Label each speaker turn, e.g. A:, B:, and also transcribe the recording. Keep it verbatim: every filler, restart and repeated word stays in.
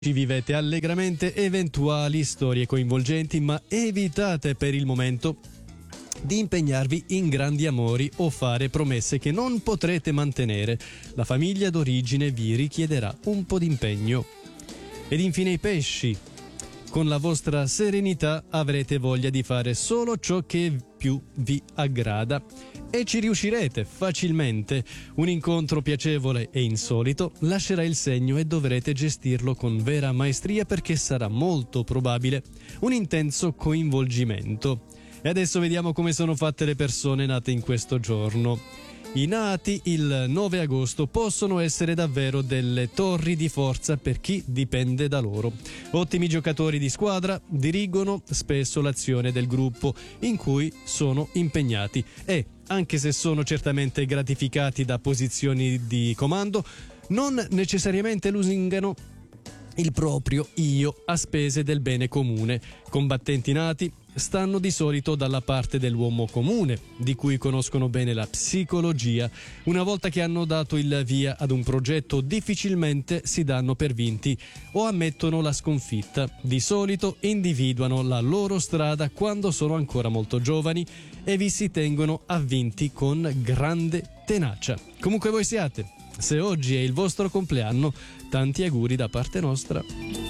A: Ci vivete allegramente eventuali storie coinvolgenti, ma evitate per il momento di impegnarvi in grandi amori o fare promesse che non potrete mantenere. La famiglia d'origine vi richiederà un po' di impegno. Ed infine i pesci. Con la vostra serenità avrete voglia di fare solo ciò che più vi aggrada e ci riuscirete facilmente. Un incontro piacevole e insolito lascerà il segno e dovrete gestirlo con vera maestria perché sarà molto probabile un intenso coinvolgimento. E adesso vediamo come sono fatte le persone nate in questo giorno. I nati il nove agosto possono essere davvero delle torri di forza per chi dipende da loro. Ottimi giocatori di squadra, dirigono spesso l'azione del gruppo in cui sono impegnati e, anche se sono certamente gratificati da posizioni di comando, non necessariamente lusingano il proprio io a spese del bene comune. Combattenti nati stanno di solito dalla parte dell'uomo comune, di cui conoscono bene la psicologia. Una volta che hanno dato il via ad un progetto, difficilmente si danno per vinti o ammettono la sconfitta. Di solito individuano la loro strada quando sono ancora molto giovani e vi si tengono avvinti con grande tenacia. Comunque voi siate, se oggi è il vostro compleanno, tanti auguri da parte nostra.